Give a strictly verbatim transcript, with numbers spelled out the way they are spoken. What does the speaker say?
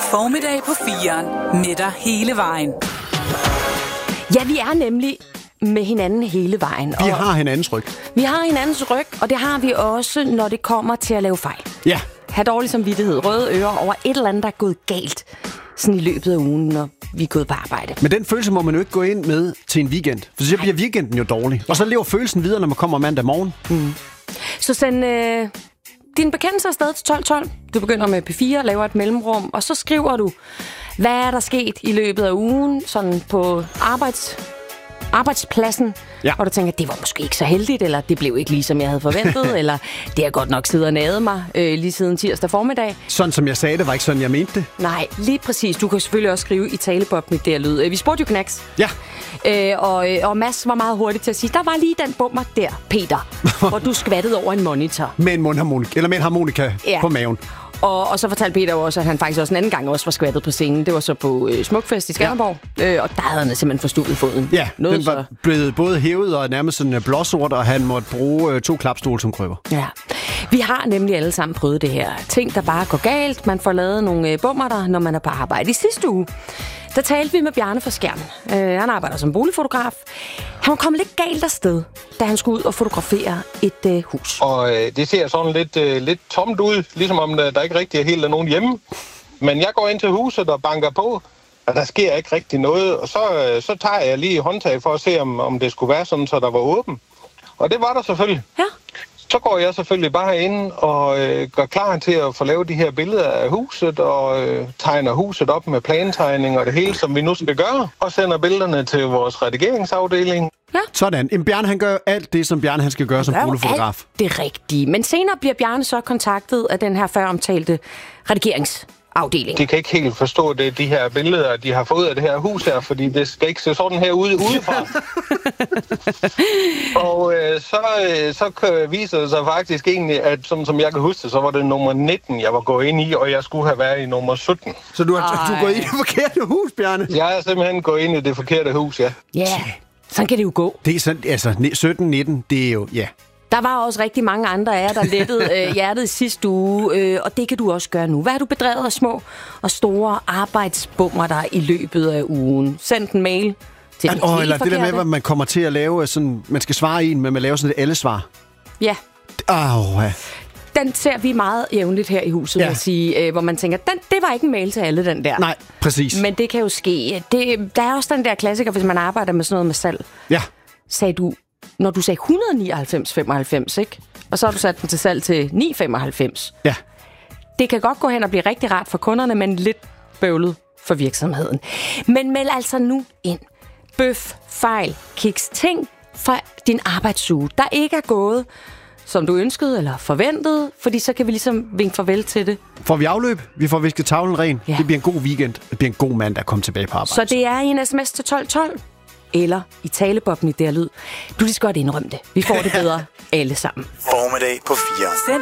Formiddag på fireren med dig hele vejen. Ja, vi er nemlig med hinanden hele vejen. Vi har hinandens ryg. Vi har hinandens ryg, og det har vi også, når det kommer til at lave fejl. Ja. Ha' dårlig samvittighed, røde ører over et eller andet, der er gået galt sådan i løbet af ugen, når vi er gået på arbejde. Men den følelse må man jo ikke gå ind med til en weekend, for så bliver weekenden jo dårlig. Ja. Og så lever følelsen videre, når man kommer mandag morgen. Mm. Så send øh, din bekendelse afsted til tolv tolv. Du begynder med P fire, laver et mellemrum, og så skriver du, hvad er der sket i løbet af ugen, sådan på arbejds... arbejdspladsen, ja. Og du tænker, det var måske ikke så heldigt, eller det blev ikke lige, som jeg havde forventet, eller det har godt nok siddet og naget mig øh, lige siden tirsdag formiddag. Sådan som jeg sagde, det var ikke sådan, jeg mente det. Nej, lige præcis. Du kan selvfølgelig også skrive i talebob med det her lyd. Vi spurgte jo Knacks. Ja. Øh, og, og Mads var meget hurtig til at sige, der var lige den bummer der, Peter, hvor du skvattede over en monitor. Med en mundharmonika, eller med en harmonika ja. På maven. Og, og så fortalte Peter også, at han faktisk også en anden gang også var skvattet på scenen. Det var så på øh, Smukfest i Skanderborg, ja. øh, og der havde han simpelthen forstuet foden. Ja, Noget den var så... blevet både hævet og nærmest sådan blåsort, og han måtte bruge øh, to klapstole som krykker. Ja, vi har nemlig alle sammen prøvet det her. Ting, der bare går galt. Man får lavet nogle øh, bummerter, når man er på arbejde. I sidste uge, der talte vi med Bjarne fra Skjern. Øh, han arbejder som boligfotograf. Han var kommet lidt galt afsted, da han skulle ud og fotografere et øh, hus. Og øh, det ser sådan lidt, øh, lidt tomt ud, ligesom om der, der ikke rigtig er helt af nogen hjemme. Men jeg går ind til huset og banker på, og der sker ikke rigtig noget. Og så, øh, så tager jeg lige håndtag for at se, om, om det skulle være sådan, så der var åben. Og det var der selvfølgelig. Ja. Så går jeg selvfølgelig bare ind og øh, gør klar til at få lavet de her billeder af huset, og øh, tegner huset op med plantegning og det hele, som vi nu skal gøre, og sender billederne til vores redigeringsafdeling. Ja. Sådan. En Bjarne, han gør alt det, som Bjarne han skal gøre som boligfotograf. Det rigtige. Men senere bliver Bjarne så kontaktet af den her før omtalte redigeringsafdeling. De kan ikke helt forstå det, de her billeder, de har fået af det her hus her, fordi det skal ikke se sådan her ud udefra. Og øh, så, øh, så viser det sig faktisk egentlig, at som, som jeg kan huske det, så var det nummer nitten, jeg var gået ind i, og jeg skulle have været i nummer sytten. Så du er, du er gået ind i det forkerte hus, Bjarne? Jeg er simpelthen gået ind i det forkerte hus, ja. Ja, yeah. Sådan kan det jo gå. Det er sådan, altså sytten nitten, det er jo, ja. Der var også rigtig mange andre af jer, der lettede øh, hjertet i sidste uge, øh, og det kan du også gøre nu. Hvad har du bedrevet af små og store arbejdsbummer der i løbet af ugen? Send en mail til den oh, eller det der med, hvad man kommer til at lave, sådan, man skal svare i en, men man laver sådan et alle-svar. Ja. Oh, ja. Den ser vi meget jævnligt her i huset, ja. At sige, øh, hvor man tænker, den, det var ikke en mail til alle, den der. Nej, præcis. Men det kan jo ske. Det, der er også den der klassiker, hvis man arbejder med sådan noget med salg. Ja. Sagde du, når du sagde et hundrede nioghalvfems komma femoghalvfems, ikke? Og så har du sat den til salg til ni komma femoghalvfems. Ja. Det kan godt gå hen og blive rigtig rart for kunderne, men lidt bøvlet for virksomheden. Men meld altså nu ind. Bøf, fejl, kiks, ting fra din arbejdsuge, der ikke er gået, som du ønskede eller forventede, fordi så kan vi ligesom vinke farvel til det. Får vi afløb? Vi får visket tavlen ren. Ja. Det bliver en god weekend. Det bliver en god mandag at komme tilbage på arbejde. Så det er i en sms til tolv tolv, eller i talebobben i det her lyd. Du lige så godt indrømme det. Vi får det bedre alle sammen. Formiddag på fire.